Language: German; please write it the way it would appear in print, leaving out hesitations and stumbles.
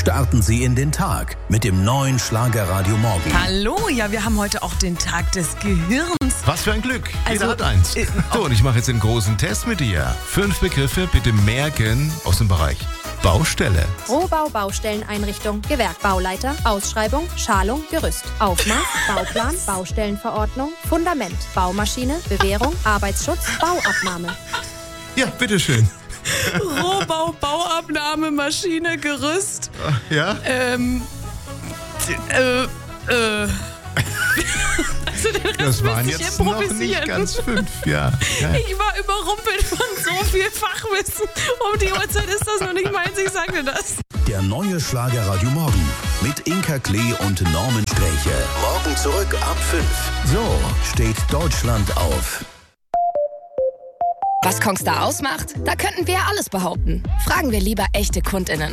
Starten Sie in den Tag mit dem neuen Schlagerradio Morgen. Hallo, ja, wir haben heute auch den Tag des Gehirns. Was für ein Glück. Jeder hat eins. So, und ich mache jetzt den großen Test mit dir. 5 Begriffe bitte merken aus dem Bereich Baustelle. Rohbau, Baustelleneinrichtung, Gewerk, Bauleiter, Ausschreibung, Schalung, Gerüst, Aufmaß, Bauplan, Baustellenverordnung, Fundament, Baumaschine, Bewährung, Arbeitsschutz, Bauabnahme. Ja, bitteschön. Rohbau, Bauabnahme, Maschine, Gerüst. Ja? Also den Rest Das waren müsste ich jetzt noch improvisieren. nicht ganz 5, ja. Ich war überrumpelt von so viel Fachwissen. Um die Uhrzeit ist das noch nicht meins, ich sage das. Der neue Schlagerradio Morgen mit Inka Klee und Norman Sträche. Morgen zurück ab 5. So steht Deutschland auf. Was Kongstar ausmacht? Da könnten wir alles behaupten. Fragen wir lieber echte KundInnen.